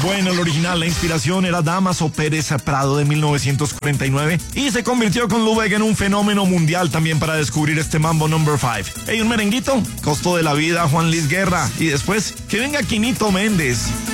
Bueno, el original, la inspiración era Damaso Pérez Prado de 1949 y se convirtió con Lou Bega en un fenómeno mundial también para descubrir este Mambo Number 5. Hey, un merenguito, Costo de la Vida, Juan Luis Guerra y después que venga Quinito Méndez.